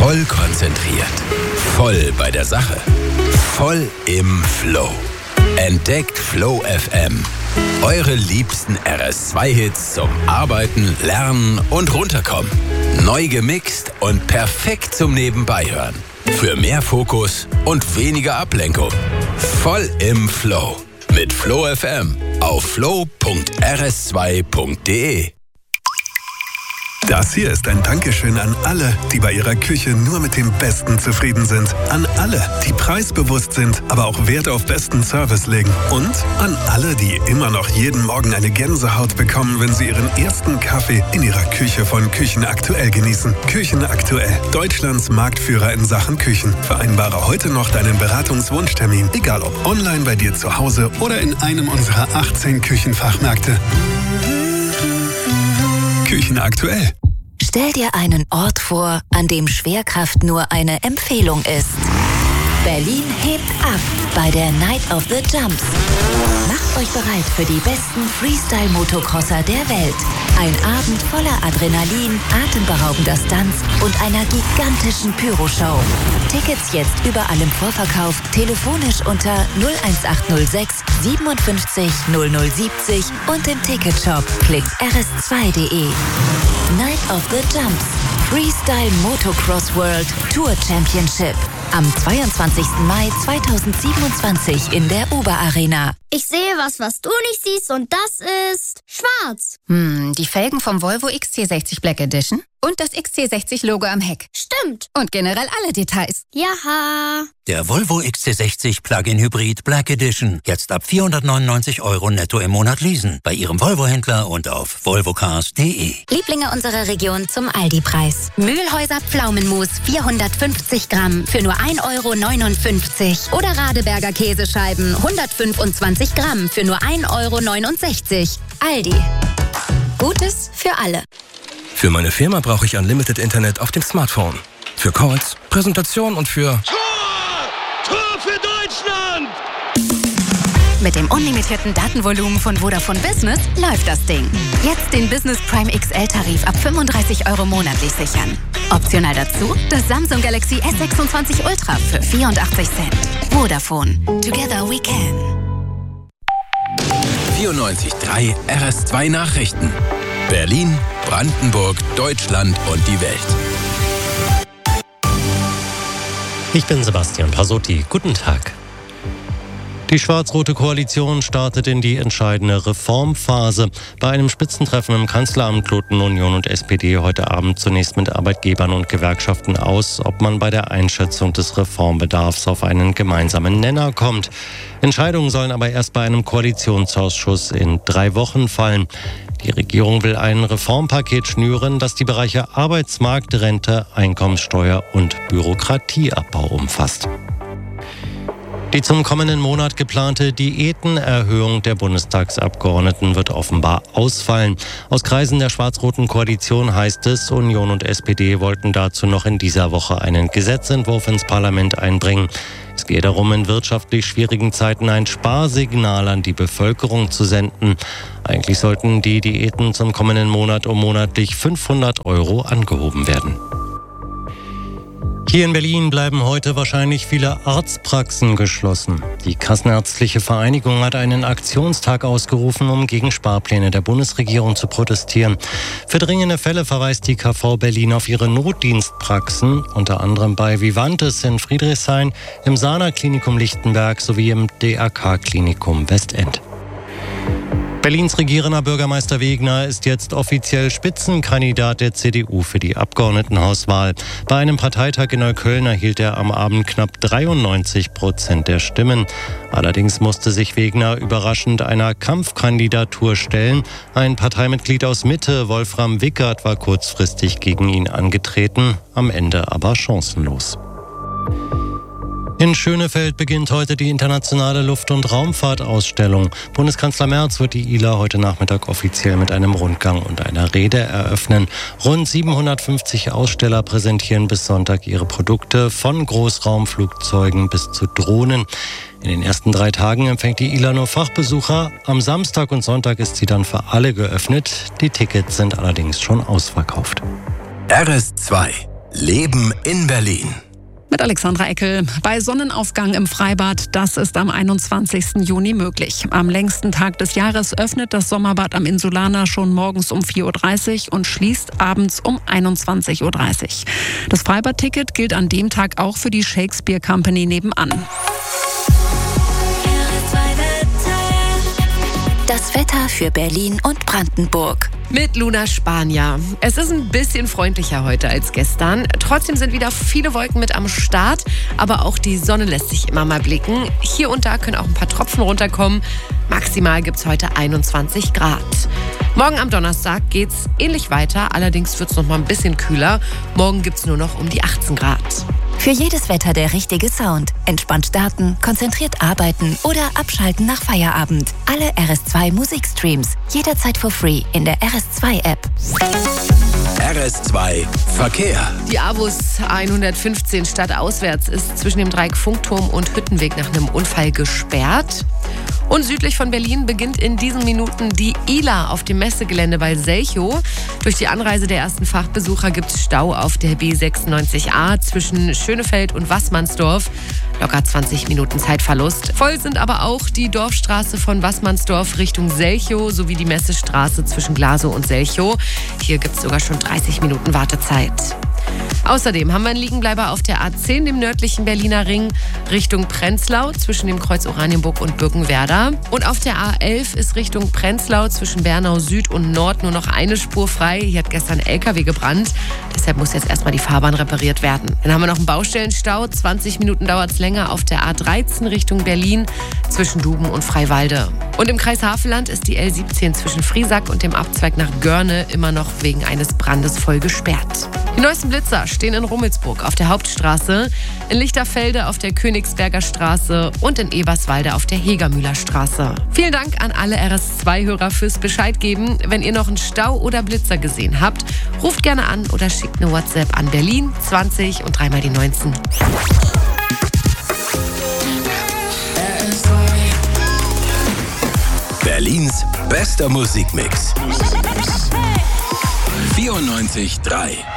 Voll konzentriert. Voll bei der Sache. Voll im Flow. Entdeckt Flow FM. Eure liebsten RS2-Hits zum Arbeiten, Lernen und Runterkommen. Neu gemixt und perfekt zum Nebenbeihören. Für mehr Fokus und weniger Ablenkung. Voll im Flow. Mit Flow FM auf flow.rs2.de. Das hier ist ein Dankeschön an alle, die bei ihrer Küche nur mit dem Besten zufrieden sind. An alle, die preisbewusst sind, aber auch Wert auf besten Service legen. Und an alle, die immer noch jeden Morgen eine Gänsehaut bekommen, wenn sie ihren ersten Kaffee in ihrer Küche von Küchen Aktuell genießen. Küchen Aktuell, Deutschlands Marktführer in Sachen Küchen. Vereinbare heute noch deinen Beratungswunschtermin, egal ob online bei dir zu Hause oder in einem unserer 18 Küchenfachmärkte. Küchen Aktuell. Stell dir einen Ort vor, an dem Schwerkraft nur eine Empfehlung ist. Berlin hebt ab bei der Night of the Jumps. Macht euch bereit für die besten Freestyle-Motocrosser der Welt. Ein Abend voller Adrenalin, atemberaubender Stunts und einer gigantischen Pyroshow. Tickets jetzt überall im Vorverkauf, telefonisch unter 01806 57 0070 und im Ticketshop. Klickt rs2.de. Night of the Jumps. Freestyle Motocross World Tour Championship. Am 22. Mai 2027 in der Uber-Arena. Ich sehe was du nicht siehst und das ist schwarz. Die Felgen vom Volvo XC60 Black Edition und das XC60-Logo am Heck. Stimmt. Und generell alle Details. Jaha. Der Volvo XC60 Plug-in Hybrid Black Edition. Jetzt ab 499 € netto im Monat leasen. Bei Ihrem Volvo-Händler und auf volvocars.de. Lieblinge unserer Region zum Aldi-Preis. Mühlhäuser Pflaumenmus 450 Gramm für nur 1,59 € oder Radeberger Käsescheiben 125 Gramm für nur 1,69 €. Aldi. Gutes für alle. Für meine Firma brauche ich Unlimited Internet auf dem Smartphone. Für Calls, Präsentation und für... Tor für Deutschland! Mit dem unlimitierten Datenvolumen von Vodafone Business läuft das Ding. Jetzt den Business Prime XL-Tarif ab 35 € monatlich sichern. Optional dazu das Samsung Galaxy S26 Ultra für 84 Cent. Vodafone. Together we can. 94.3 RS2 Nachrichten. Berlin, Brandenburg, Deutschland und die Welt. Ich bin Sebastian Pasotti. Guten Tag. Die schwarz-rote Koalition startet in die entscheidende Reformphase. Bei einem Spitzentreffen im Kanzleramt loten Union und SPD heute Abend zunächst mit Arbeitgebern und Gewerkschaften aus, ob man bei der Einschätzung des Reformbedarfs auf einen gemeinsamen Nenner kommt. Entscheidungen sollen aber erst bei einem Koalitionsausschuss in 3 Wochen fallen. Die Regierung will ein Reformpaket schnüren, das die Bereiche Arbeitsmarkt, Rente, Einkommenssteuer und Bürokratieabbau umfasst. Die zum kommenden Monat geplante Diätenerhöhung der Bundestagsabgeordneten wird offenbar ausfallen. Aus Kreisen der schwarz-roten Koalition heißt es, Union und SPD wollten dazu noch in dieser Woche einen Gesetzentwurf ins Parlament einbringen. Es gehe darum, in wirtschaftlich schwierigen Zeiten ein Sparsignal an die Bevölkerung zu senden. Eigentlich sollten die Diäten zum kommenden Monat um monatlich 500 € angehoben werden. Hier in Berlin bleiben heute wahrscheinlich viele Arztpraxen geschlossen. Die Kassenärztliche Vereinigung hat einen Aktionstag ausgerufen, um gegen Sparpläne der Bundesregierung zu protestieren. Für dringende Fälle verweist die KV Berlin auf ihre Notdienstpraxen, unter anderem bei Vivantes in Friedrichshain, im Sana-Klinikum Lichtenberg sowie im DRK-Klinikum Westend. Berlins regierender Bürgermeister Wegner ist jetzt offiziell Spitzenkandidat der CDU für die Abgeordnetenhauswahl. Bei einem Parteitag in Neukölln erhielt er am Abend knapp 93% der Stimmen. Allerdings musste sich Wegner überraschend einer Kampfkandidatur stellen. Ein Parteimitglied aus Mitte, Wolfram Wickert, war kurzfristig gegen ihn angetreten, am Ende aber chancenlos. In Schönefeld beginnt heute die internationale Luft- und Raumfahrtausstellung. Bundeskanzler Merz wird die ILA heute Nachmittag offiziell mit einem Rundgang und einer Rede eröffnen. Rund 750 Aussteller präsentieren bis Sonntag ihre Produkte, von Großraumflugzeugen bis zu Drohnen. In den ersten 3 Tagen empfängt die ILA nur Fachbesucher. Am Samstag und Sonntag ist sie dann für alle geöffnet. Die Tickets sind allerdings schon ausverkauft. RS2 Leben in Berlin. Mit Alexandra Eckel. Bei Sonnenaufgang im Freibad, das ist am 21. Juni möglich. Am längsten Tag des Jahres öffnet das Sommerbad am Insulaner schon morgens um 4.30 Uhr und schließt abends um 21.30 Uhr. Das Freibadticket gilt an dem Tag auch für die Shakespeare Company nebenan. Das Wetter für Berlin und Brandenburg. Mit Luna Spanier. Es ist ein bisschen freundlicher heute als gestern. Trotzdem sind wieder viele Wolken mit am Start. Aber auch die Sonne lässt sich immer mal blicken. Hier und da können auch ein paar Tropfen runterkommen. Maximal gibt es heute 21 Grad. Morgen am Donnerstag geht's ähnlich weiter. Allerdings wird es noch mal ein bisschen kühler. Morgen gibt es nur noch um die 18 Grad. Für jedes Wetter der richtige Sound. Entspannt starten, konzentriert arbeiten oder abschalten nach Feierabend. Alle RS2 Musikstreams. Jederzeit for free in der RS2-App. RS2 Verkehr. Die Avus 115 stadtauswärts ist zwischen dem Dreieck Funkturm und Hüttenweg nach einem Unfall gesperrt. Und südlich von Berlin beginnt in diesen Minuten die ILA auf dem Messegelände bei Selchow. Durch die Anreise der ersten Fachbesucher gibt es Stau auf der B96a zwischen Schönefeld und Waßmannsdorf. Locker 20 Minuten Zeitverlust. Voll sind aber auch die Dorfstraße von Waßmannsdorf Richtung Selchow sowie die Messestraße zwischen Glasow und Selchow. Hier gibt es sogar schon 30 Minuten Wartezeit. Außerdem haben wir einen Liegenbleiber auf der A10, dem nördlichen Berliner Ring, Richtung Prenzlau zwischen dem Kreuz Oranienburg und Birkenwerder. Und auf der A11 ist Richtung Prenzlau zwischen Bernau Süd und Nord nur noch eine Spur frei. Hier hat gestern ein LKW gebrannt. Deshalb muss jetzt erstmal die Fahrbahn repariert werden. Dann haben wir noch einen Baustellenstau. 20 Minuten dauert es länger auf der A13 Richtung Berlin zwischen Duben und Freiwalde. Und im Kreis Havelland ist die L17 zwischen Friesack und dem Abzweig nach Görne immer noch wegen eines Brandes voll gesperrt. Die neuesten Blitzer stehen in Rummelsburg auf der Hauptstraße, in Lichterfelde auf der Königsberger Straße und in Eberswalde auf der Hegermühler Straße. Vielen Dank an alle RS2-Hörer fürs Bescheid geben. Wenn ihr noch einen Stau oder Blitzer gesehen habt, ruft gerne an oder schickt eine WhatsApp an Berlin 20 und 3 mal die 19. Berlins bester Musikmix. 94.3